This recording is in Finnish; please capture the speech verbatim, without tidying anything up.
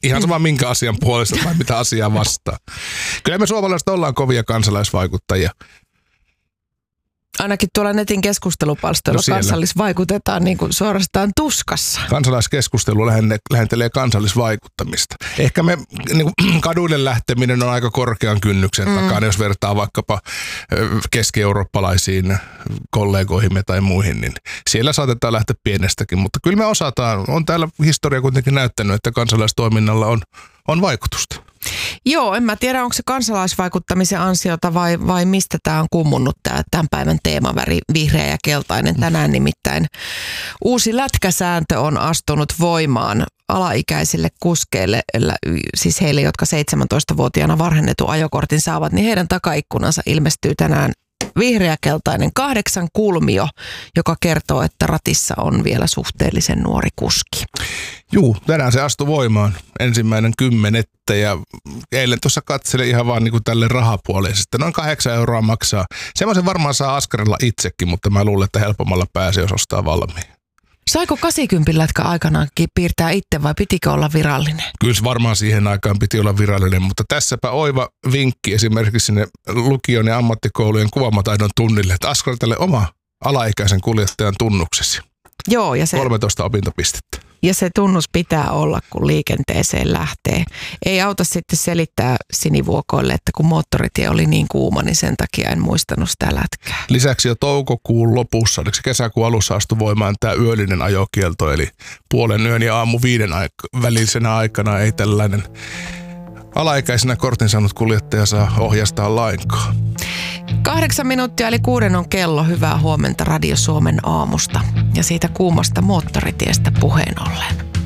Ihan sama minkä asian puolesta tai mitä asiaa vastaan. Kyllä me suomalaiset ollaan kovia kansalaisvaikuttajia. Ainakin tuolla netin keskustelupalstoilla no kansallisvaikutetaan niin kuin suorastaan tuskassa. Kansalaiskeskustelu lähentelee kansallisvaikuttamista. Ehkä me niin kuin, kaduille lähteminen on aika korkean kynnyksen mm. takana, jos vertaa vaikkapa keski-eurooppalaisiin kollegoihimme tai muihin, niin siellä saatetaan lähteä pienestäkin. Mutta kyllä me osataan, on täällä historia kuitenkin näyttänyt, että kansalaistoiminnalla on, on vaikutusta. Joo, en mä tiedä, onko se kansalaisvaikuttamisen ansiota vai, vai mistä tämä on kummunnut tämä tämän päivän teemaväri, vihreä ja keltainen. Tänään nimittäin uusi lätkäsääntö on astunut voimaan alaikäisille kuskeille, siis heille, jotka seitsemäntoistavuotiaana varhennetun ajokortin saavat, niin heidän takaikkunansa ilmestyy tänään vihreä-keltainen kahdeksan kulmio, joka kertoo, että ratissa on vielä suhteellisen nuori kuski. Juu, tänään se astui voimaan ensimmäinen kymmenettä ja eilen tuossa katselin ihan vaan niin kuin tälle rahapuoleisesti. Noin kahdeksan euroa maksaa. Semmoisen varmaan saa askarilla itsekin, mutta mä luulen, että helpommalla pääsee, jos ostaa valmiin. Saiko kahdeksankymmentä lätkä aikanaankin piirtää itse vai pitikö olla virallinen? Kyllä varmaan siihen aikaan piti olla virallinen, mutta tässäpä oiva vinkki esimerkiksi sinne lukion ja ammattikoulujen kuvaamataidon tunnille, että askartele oma alaikäisen kuljettajan tunnuksesi. Joo, ja se, kolmetoista opintopistettä. Ja se tunnus pitää olla, kun liikenteeseen lähtee. Ei auta sitten selittää sinivuokoille, että kun moottoritie oli niin kuuma, niin sen takia en muistanut sitä lätkää. Lisäksi jo toukokuun lopussa, oliko se kesäkuun alussa astui voimaan tämä yöllinen ajokielto, eli puolen yön ja aamu viiden aik- välisenä aikana ei tällainen alaikäisenä kortin saanut kuljettaja saa ohjastaa lainkaan. Kahdeksan minuuttia eli kuuden on kello. Hyvää huomenta Radio Suomen aamusta ja siitä kuumasta moottoritiestä puheen ollen.